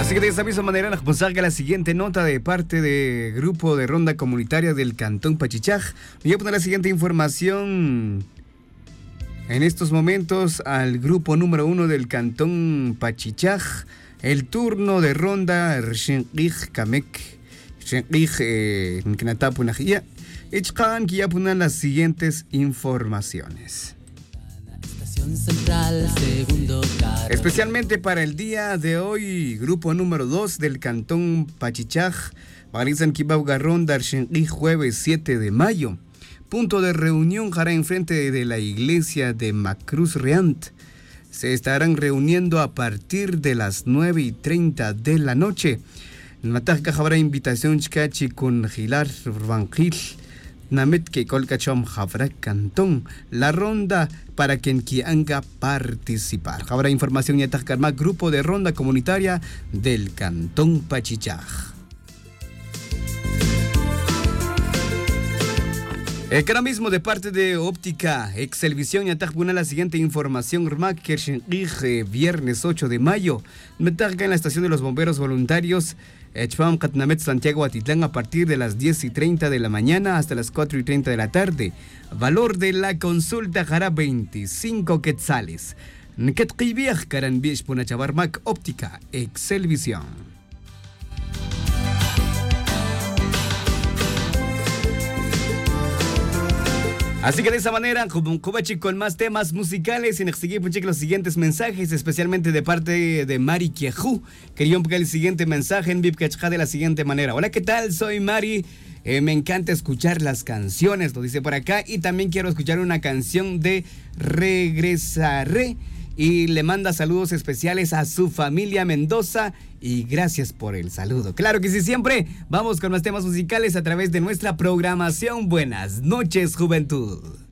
Así que de esa misma manera nos salga la siguiente nota de parte del grupo de ronda comunitaria del Cantón Pachichaj. Voy a poner la siguiente información en estos momentos al grupo número 1 del Cantón Pachichaj. El turno de ronda Shenqij Kamek Shenqij Nknatapunajia. Echkan que ya ponen las siguientes informaciones. Central, especialmente para el día de hoy, grupo número 2 del Cantón Pachichaj, Barizan Kibauga Ronda Shenqij, jueves 7 de mayo. Punto de reunión hará enfrente de la iglesia de Macruz Reant. Se estarán reuniendo a partir de las 9:30 de la noche. Matajka habrá invitación chikachi con Gilar Vangil. Namet que colcachom habrá cantón. La ronda para quien quiera participar. Habrá información y atacarma grupo de ronda comunitaria del Cantón Pachichaj. Ahora mismo de parte de Óptica Excelvisión y atajbuna la siguiente información. Rmak Kershenqij, viernes 8 de mayo. Metajka en la estación de los bomberos voluntarios. Echpam Katnamet Santiago Atitlán a partir de las 10:30 de la mañana hasta las 4:30 de la tarde. Valor de la consulta hará 25 quetzales. Nketqibiaj Karanbish Punachabarmak Óptica Excelvisión. Así que de esa manera, Kubachi con más temas musicales y nos seguimos los siguientes mensajes, especialmente de parte de Mari Kiehu. Quería poner el siguiente mensaje en Vipkachja de la siguiente manera. Hola, ¿qué tal? Soy Mari. Me encanta escuchar las canciones, lo dice por acá. Y también quiero escuchar una canción de Regresaré. Y le manda saludos especiales a su familia Mendoza y gracias por el saludo. Claro que sí, siempre vamos con más temas musicales a través de nuestra programación. Buenas noches, juventud.